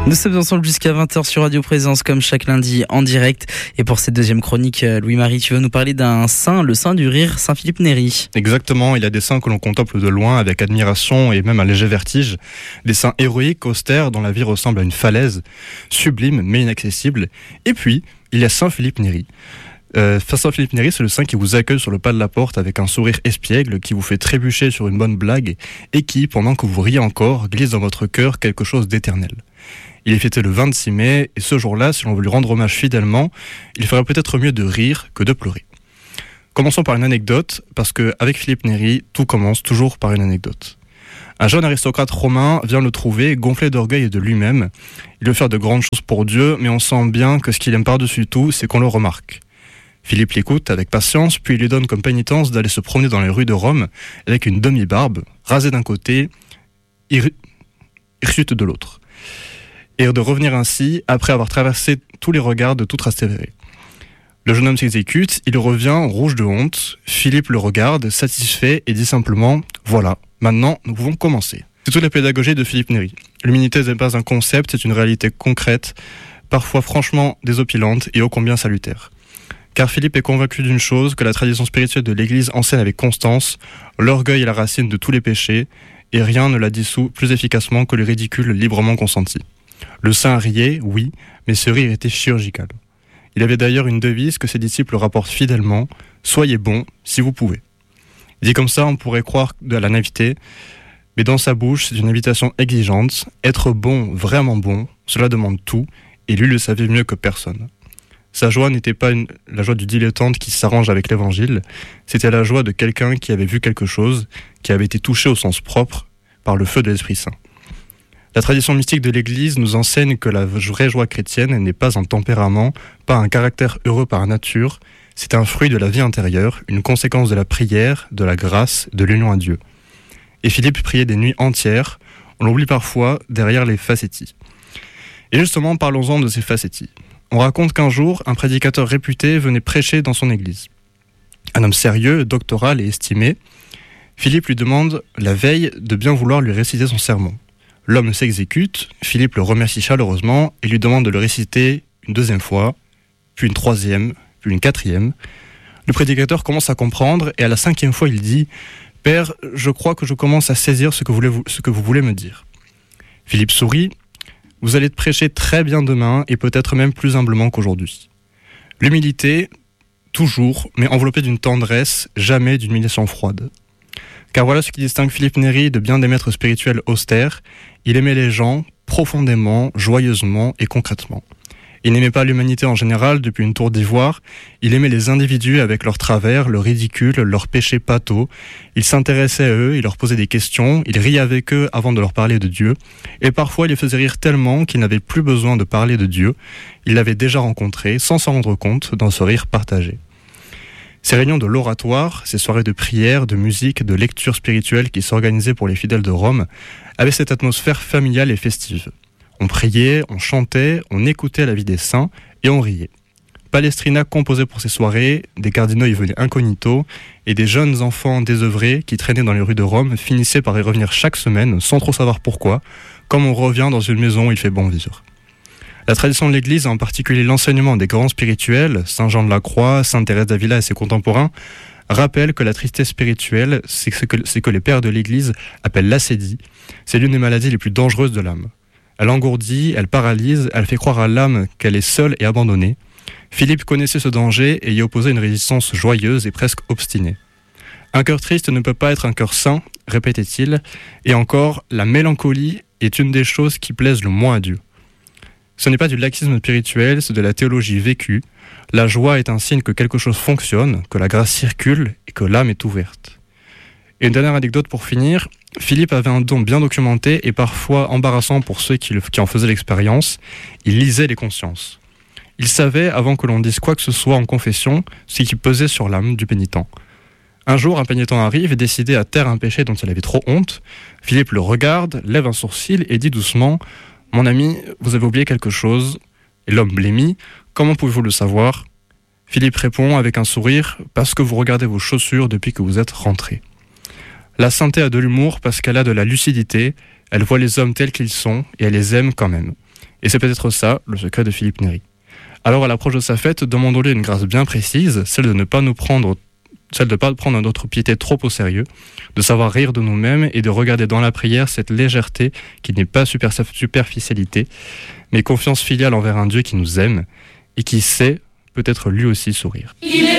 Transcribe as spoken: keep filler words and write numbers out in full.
Nous sommes ensemble jusqu'à vingt heures sur Radio Présence, comme chaque lundi en direct. Et pour cette deuxième chronique, Louis-Marie, tu vas nous parler d'un saint, le saint du rire, saint Philippe Néri. Exactement, il y a des saints que l'on contemple de loin avec admiration et même un léger vertige. Des saints héroïques, austères, dont la vie ressemble à une falaise, sublime mais inaccessible. Et puis, il y a saint Philippe Néri. Euh, Saint Philippe Néri, c'est le saint qui vous accueille sur le pas de la porte avec un sourire espiègle, qui vous fait trébucher sur une bonne blague et qui, pendant que vous riez encore, glisse dans votre cœur quelque chose d'éternel. Il est fêté le vingt-six mai, et ce jour-là, si l'on veut lui rendre hommage fidèlement, il ferait peut-être mieux de rire que de pleurer. Commençons par une anecdote, parce qu'avec Philippe Néri, tout commence toujours par une anecdote. Un jeune aristocrate romain vient le trouver, gonflé d'orgueil et de lui-même. Il veut faire de grandes choses pour Dieu, mais on sent bien que ce qu'il aime par-dessus tout, c'est qu'on le remarque. Philippe l'écoute avec patience, puis il lui donne comme pénitence d'aller se promener dans les rues de Rome avec une demi-barbe, rasée d'un côté, hirsute de l'autre. Et de revenir ainsi après avoir traversé tous les regards de tout Trastevere. Le jeune homme s'exécute, il revient rouge de honte, Philippe le regarde, satisfait, et dit simplement « Voilà, maintenant nous pouvons commencer ». C'est toute la pédagogie de Philippe Néri. L'humilité n'est pas un concept, c'est une réalité concrète, parfois franchement désopilante et ô combien salutaire. Car Philippe est convaincu d'une chose, que la tradition spirituelle de l'Église enseigne avec constance, l'orgueil est la racine de tous les péchés, et rien ne la dissout plus efficacement que le ridicule librement consenti. Le saint riait, oui, mais ce rire était chirurgical. Il avait d'ailleurs une devise que ses disciples rapportent fidèlement, « Soyez bons si vous pouvez ». Dit comme ça, on pourrait croire de la naïveté, mais dans sa bouche, c'est une invitation exigeante. Être bon, vraiment bon, cela demande tout, et lui le savait mieux que personne. Sa joie n'était pas une, la joie du dilettante qui s'arrange avec l'évangile, c'était la joie de quelqu'un qui avait vu quelque chose, qui avait été touché au sens propre par le feu de l'Esprit Saint. La tradition mystique de l'Église nous enseigne que la vraie joie chrétienne n'est pas un tempérament, pas un caractère heureux par nature, c'est un fruit de la vie intérieure, une conséquence de la prière, de la grâce, de l'union à Dieu. Et Philippe priait des nuits entières, on l'oublie parfois derrière les facéties. Et justement, parlons-en de ces facéties. On raconte qu'un jour, un prédicateur réputé venait prêcher dans son église. Un homme sérieux, doctoral et estimé, Philippe lui demande la veille de bien vouloir lui réciter son sermon. L'homme s'exécute, Philippe le remercie chaleureusement et lui demande de le réciter une deuxième fois, puis une troisième, puis une quatrième. Le prédicateur commence à comprendre et à la cinquième fois il dit « Père, je crois que je commence à saisir ce que vous voulez, ce que vous voulez me dire. » Philippe sourit « Vous allez prêcher très bien demain et peut-être même plus humblement qu'aujourd'hui. » L'humilité, toujours, mais enveloppée d'une tendresse, jamais d'une humiliation froide. Car voilà ce qui distingue Philippe Néri de bien des maîtres spirituels austères. Il aimait les gens profondément, joyeusement et concrètement. Il n'aimait pas l'humanité en général depuis une tour d'ivoire. Il aimait les individus avec leurs travers, leurs ridicules, leurs péchés pâteaux. Il s'intéressait à eux, il leur posait des questions, il riait avec eux avant de leur parler de Dieu. Et parfois, il les faisait rire tellement qu'il n'avait plus besoin de parler de Dieu. Il l'avait déjà rencontré, sans s'en rendre compte, dans ce rire partagé. Ces réunions de l'oratoire, ces soirées de prière, de musique, de lecture spirituelle qui s'organisaient pour les fidèles de Rome, avaient cette atmosphère familiale et festive. On priait, on chantait, on écoutait la vie des saints et on riait. Palestrina composait pour ces soirées, des cardinaux y venaient incognito et des jeunes enfants désœuvrés qui traînaient dans les rues de Rome finissaient par y revenir chaque semaine sans trop savoir pourquoi, comme on revient dans une maison où il fait bon vivre. La tradition de l'Église, en particulier l'enseignement des grands spirituels, Saint Jean de la Croix, Sainte Thérèse d'Avila et ses contemporains, rappelle que la tristesse spirituelle, c'est ce que, c'est que les pères de l'Église appellent l'acédie. C'est l'une des maladies les plus dangereuses de l'âme. Elle engourdit, elle paralyse, elle fait croire à l'âme qu'elle est seule et abandonnée. Philippe connaissait ce danger et y opposait une résistance joyeuse et presque obstinée. Un cœur triste ne peut pas être un cœur saint, répétait-il, et encore, la mélancolie est une des choses qui plaisent le moins à Dieu. Ce n'est pas du laxisme spirituel, c'est de la théologie vécue. La joie est un signe que quelque chose fonctionne, que la grâce circule et que l'âme est ouverte. Et une dernière anecdote pour finir, Philippe avait un don bien documenté et parfois embarrassant pour ceux qui, le, qui en faisaient l'expérience. Il lisait les consciences. Il savait, avant que l'on dise quoi que ce soit en confession, ce qui pesait sur l'âme du pénitent. Un jour, un pénitent arrive et décidé à taire un péché dont il avait trop honte. Philippe le regarde, lève un sourcil et dit doucement « Mon ami, vous avez oublié quelque chose. » Et l'homme blêmit « Comment pouvez-vous le savoir ?» Philippe répond avec un sourire « Parce que vous regardez vos chaussures depuis que vous êtes rentré. » La sainteté a de l'humour parce qu'elle a de la lucidité, elle voit les hommes tels qu'ils sont et elle les aime quand même. Et c'est peut-être ça, le secret de Philippe Néri. Alors à l'approche de sa fête, demandons-lui une grâce bien précise, celle de ne pas nous prendre, celle de ne pas prendre notre piété trop au sérieux, de savoir rire de nous-mêmes et de regarder dans la prière cette légèreté qui n'est pas super, superficialité, mais confiance filiale envers un Dieu qui nous aime et qui sait peut-être lui aussi sourire. Il est